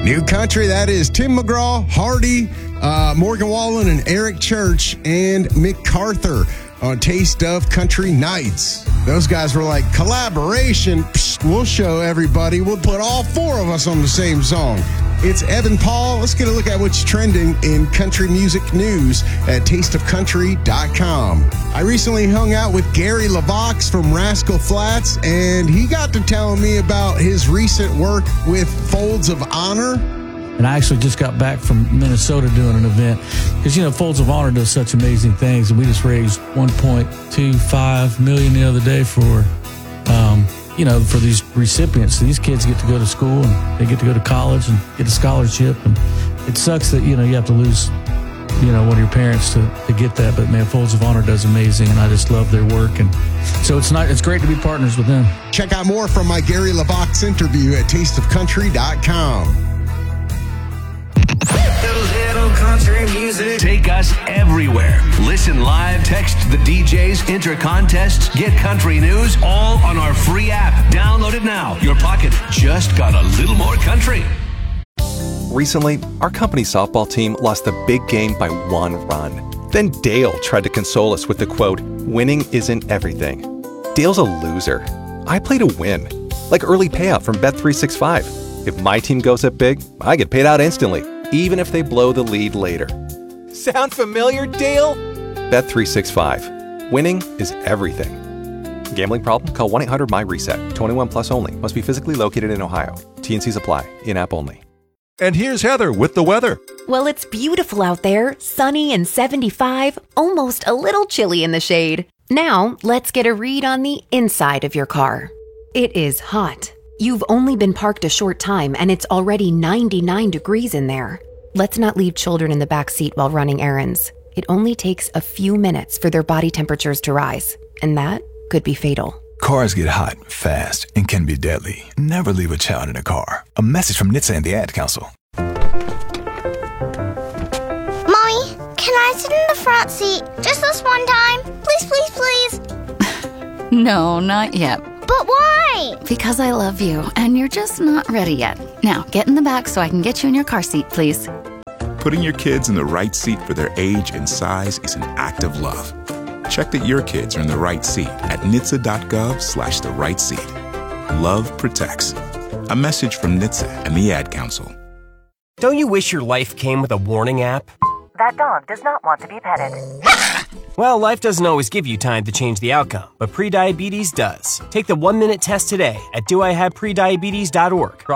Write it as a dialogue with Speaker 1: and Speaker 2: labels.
Speaker 1: New Country, that is Tim McGraw, Hardy, Morgan Wallen, and Eric Church, and MacArthur on Taste of Country Nights. Those guys were like, collaboration, psst, we'll show everybody. We'll put all four of us on the same song. It's Evan Paul. Let's get a look at what's trending in country music news at tasteofcountry.com. I recently hung out with Gary LaVox from Rascal Flatts, and he got to telling me about his recent work with Folds of Honor.
Speaker 2: And I actually just got back from Minnesota doing an event because, Folds of Honor does such amazing things. And we just raised $1.25 million the other day for these recipients. These kids get to go to school and they get to go to college and get a scholarship. And it sucks that, you have to lose, one of your parents to get that. But, man, Folds of Honor does amazing, and I just love their work. And so it's great to be partners with them.
Speaker 1: Check out more from my Gary LaVox interview at tasteofcountry.com.
Speaker 3: Little country music. Take us everywhere. Listen live, text the DJs, enter contests, get country news, all on our free app. Download it now. Your pocket just got a little more country.
Speaker 4: Recently, our company softball team lost the big game by 1 run. Then Dale tried to console us with the quote, "Winning isn't everything." Dale's a loser. I play to win. Like early payout from Bet365. If my team goes up big, I get paid out instantly, even if they blow the lead later. Sound familiar, Dale? Bet365. Winning is everything. Gambling problem? Call 1-800-MY-RESET. 21 plus only. Must be physically located in Ohio. T&Cs apply. In-app only.
Speaker 5: And here's Heather with the weather.
Speaker 6: Well, it's beautiful out there. Sunny and 75. Almost a little chilly in the shade. Now, let's get a read on the inside of your car. It is hot. You've only been parked a short time and it's already 99 degrees in there. Let's not leave children in the back seat while running errands. It only takes a few minutes for their body temperatures to rise, and that could be fatal.
Speaker 7: Cars get hot, fast, and can be deadly. Never leave a child in a car. A message from NHTSA and the Ad Council.
Speaker 8: Mommy, can I sit in the front seat just this one time? Please, please, please.
Speaker 9: No, not yet.
Speaker 8: But why?
Speaker 9: Because I love you, and you're just not ready yet. Now, get in the back so I can get you in your car seat, please.
Speaker 5: Putting your kids in the right seat for their age and size is an act of love. Check that your kids are in the right seat at NHTSA.gov/the right seat. Love protects. A message from NHTSA and the Ad Council.
Speaker 10: Don't you wish your life came with a warning app?
Speaker 11: That dog does not want to be petted.
Speaker 10: Well, life doesn't always give you time to change the outcome, but prediabetes does. Take the 1-minute test today at doihaveprediabetes.org.